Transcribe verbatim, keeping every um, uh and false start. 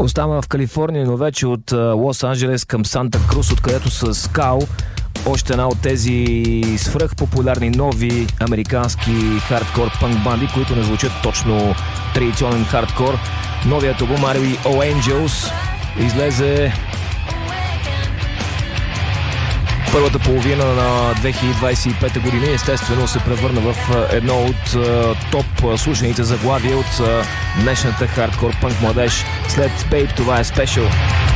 Остава в Калифорния, но вече от Лос-Анджелес към Санта Крус, откъдето с Скал, още една от тези свръхпопулярни нови американски хардкор панк банди, които не звучат точно традиционен хардкор. Новият албум R E O Angels излезе първата половина на две хиляди двадесет и пета година. Естествено се превърна в едно от uh, топ слушаните заглавия от uh, днешната хардкор панк младеж. След Babe, това е Special.